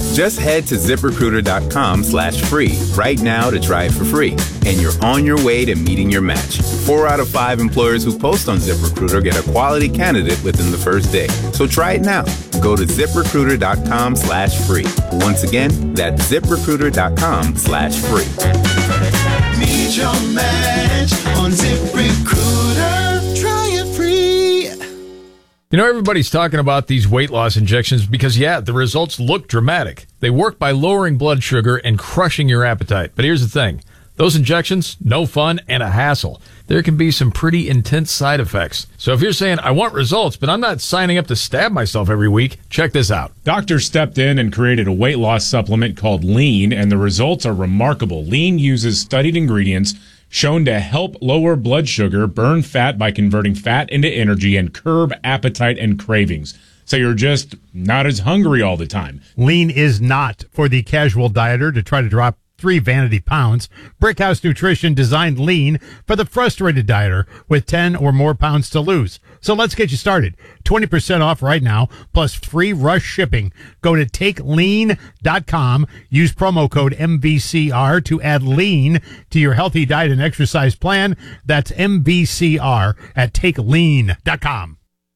Just head to ZipRecruiter.com/free right now to try it for free. And you're on your way to meeting your match. 4 out of 5 employers who post on ZipRecruiter get a quality candidate within the first day. So try it now. Go to ZipRecruiter.com/free. Once again, that's ZipRecruiter.com/free. Meet your match on ZipRecruiter. Try it free. You know, everybody's talking about these weight loss injections because, yeah, the results look dramatic. They work by lowering blood sugar and crushing your appetite. But here's the thing. Those injections, no fun and a hassle. There can be some pretty intense side effects. So if you're saying, I want results, but I'm not signing up to stab myself every week, check this out. Doctors stepped in and created a weight loss supplement called Lean, and the results are remarkable. Lean uses studied ingredients shown to help lower blood sugar, burn fat by converting fat into energy, and curb appetite and cravings. So you're just not as hungry all the time. Lean is not for the casual dieter to try to drop 3 vanity pounds. Brickhouse Nutrition designed Lean for the frustrated dieter with 10 or more pounds to lose. So let's get you started. 20% off right now, plus free rush shipping. Go to TakeLean.com. Use promo code MVCR to add Lean to your healthy diet and exercise plan. That's MVCR at TakeLean.com.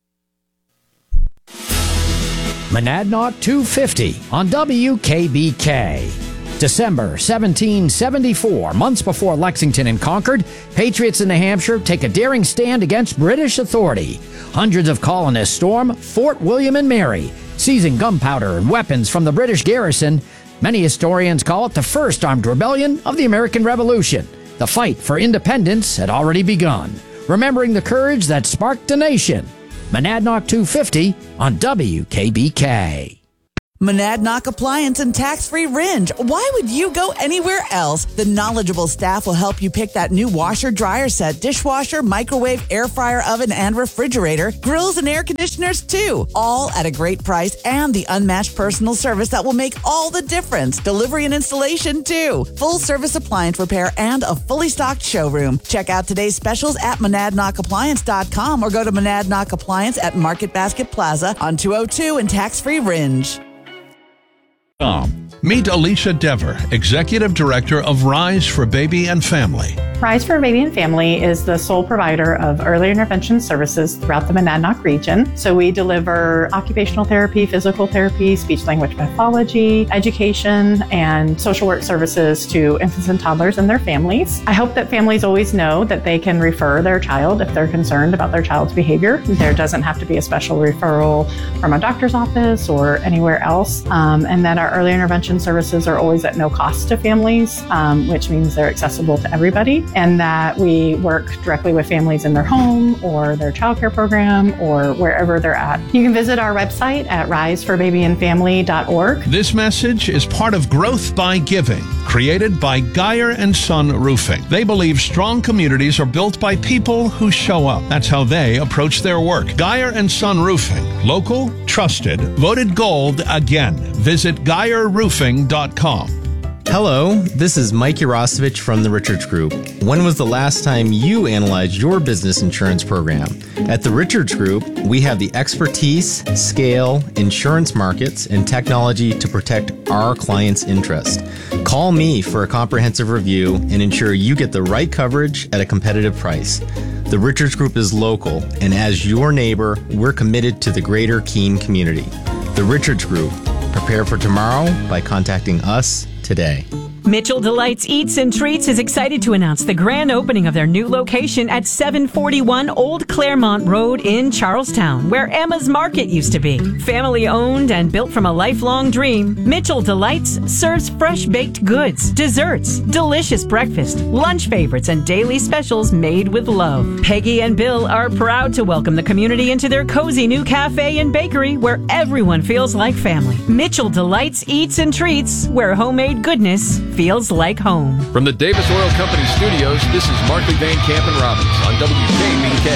Monadnock 250 on WKBK. December 1774, months before Lexington and Concord, patriots in New Hampshire take a daring stand against British authority. Hundreds of colonists storm Fort William and Mary, seizing gunpowder and weapons from the British garrison. Many historians call it the first armed rebellion of the American Revolution. The fight for independence had already begun, remembering the courage that sparked a nation. Monadnock 250 on WKBK. Monadnock Appliance and Tax-Free Ringe. Why would you go anywhere else? The knowledgeable staff will help you pick that new washer, dryer set, dishwasher, microwave, air fryer, oven, and refrigerator, grills and air conditioners too. All at a great price and the unmatched personal service that will make all the difference. Delivery and installation too. Full service appliance repair and a fully stocked showroom. Check out today's specials at MonadnockAppliance.com or go to Monadnock Appliance at Market Basket Plaza on 202 and Tax-Free Ringe. Meet Alicia Dever, Executive Director of Rise for Baby and Family. Rise for Baby and Family is the sole provider of early intervention services throughout the Monadnock region. So we deliver occupational therapy, physical therapy, speech-language pathology, education, and social work services to infants and toddlers and their families. I hope that families always know that they can refer their child if they're concerned about their child's behavior. There doesn't have to be a special referral from a doctor's office or anywhere else, and that our early intervention services are always at no cost to families, which means they're accessible to everybody, and that we work directly with families in their home or their childcare program or wherever they're at. You can visit our website at riseforbabyandfamily.org. This message is part of Growth by Giving, created by Geyer & Son Roofing. They believe strong communities are built by people who show up. That's how they approach their work. Geyer & Son Roofing, local, trusted, voted gold again. Visit GeyerRoofing.com. Hello, this is Mike Urosevich from the Richards Group. When was the last time you analyzed your business insurance program? At the Richards Group, we have the expertise, scale, insurance markets, and technology to protect our clients' interest. Call me for a comprehensive review and ensure you get the right coverage at a competitive price. The Richards Group is local, and as your neighbor, we're committed to the greater Keene community. The Richards Group. Prepare for tomorrow by contacting us today. Mitchell Delights Eats and Treats is excited to announce the grand opening of their new location at 741 Old Claremont Road in Charlestown, where Emma's Market used to be. Family owned and built from a lifelong dream, Mitchell Delights serves fresh baked goods, desserts, delicious breakfast, lunch favorites, and daily specials made with love. Peggy and Bill are proud to welcome the community into their cozy new cafe and bakery where everyone feels like family. Mitchell Delights Eats and Treats, where homemade goodness feels like home. From the Davis Oil Company studios, this is Markley, Van Camp, and Robbins on WKBK.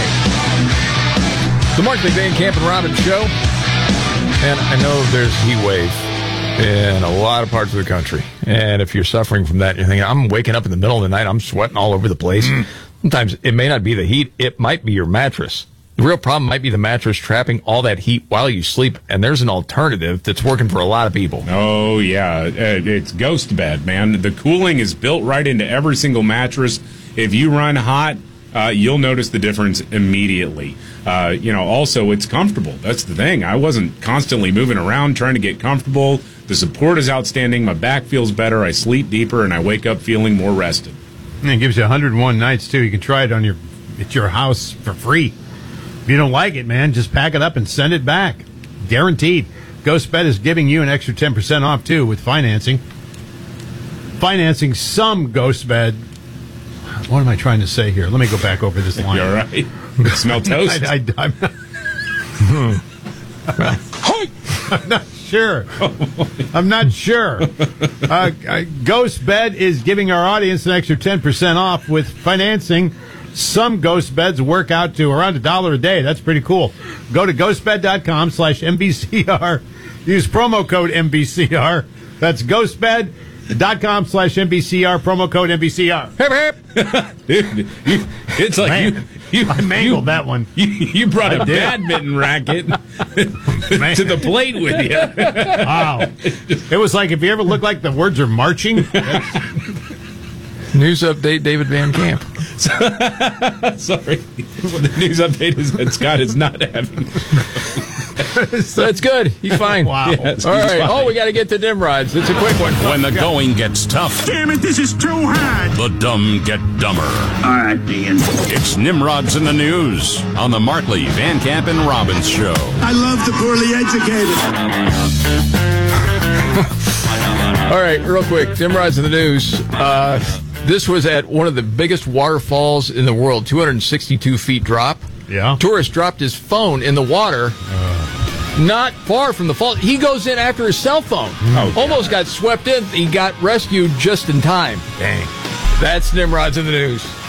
The Markley, Van Camp, and Robbins show. And I know there's heat wave in a lot of parts of the country. And if you're suffering from that, you're thinking, I'm waking up in the middle of the night, I'm sweating all over the place. Sometimes it may not be the heat, it might be your mattress. The real problem might be the mattress trapping all that heat while you sleep, and there's an alternative that's working for a lot of people. Oh, yeah. It's Ghost Bed, man. The cooling is built right into every single mattress. If you run hot, you'll notice the difference immediately. Also, it's comfortable. That's the thing. I wasn't constantly moving around trying to get comfortable. The support is outstanding. My back feels better. I sleep deeper, and I wake up feeling more rested. And it gives you 101 nights, too. You can try it at your house for free. If you don't like it, man, just pack it up and send it back. Guaranteed. GhostBed is giving you an extra 10% off, too, with financing. Financing some GhostBed. What am I trying to say here? Let me go back over this line. You all right? Smell toast? I'm not sure. I'm not sure. GhostBed is giving our audience an extra 10% off with financing. Some Ghost Beds work out to around $1 a day. That's pretty cool. Go to ghostbed.com/MBCR. Use promo code MBCR. That's ghostbed.com/MBCR. Promo code MBCR. Hip, hip. Dude, it's like Man, I mangled that one. You brought a badminton racket to the plate with you. Wow. It was like, if you ever look like the words are marching. News update, David Van Camp. Sorry. The news update is that Scott is not having. That's good. He's fine. Wow. Yes, all right. fine. Oh, we got to get to Nimrods. It's a quick one. When the going gets tough, Damn it, this is too hard. the dumb get dumber. All right, Dean. It's Nimrods in the News on the Markley, Van Camp, and Robbins Show. I love the poorly educated. All right, real quick. Nimrods in the News. This was at one of the biggest waterfalls in the world, 262 feet drop. Yeah. Tourist dropped his phone in the water. Not far from the fall. He goes in after his cell phone. Almost got swept in. He got rescued just in time. Dang. That's Nimrods in the News.